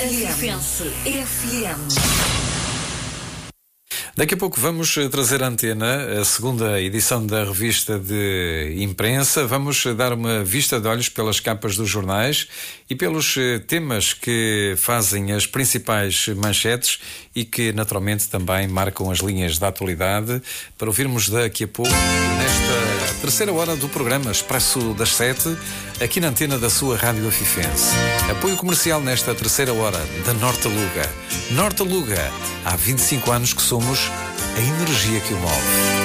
Fense FM. Daqui a pouco vamos trazer à antena a segunda edição da revista de imprensa. Vamos dar uma vista de olhos pelas capas dos jornais e pelos temas que fazem as principais manchetes e que naturalmente também marcam as linhas da atualidade, para ouvirmos daqui a pouco nesta terceira hora do programa Expresso das 7, aqui na antena da sua Rádio Afifense. Apoio comercial nesta terceira hora da Norte Aluga. Norte Aluga, há 25 anos que somos a energia que o move.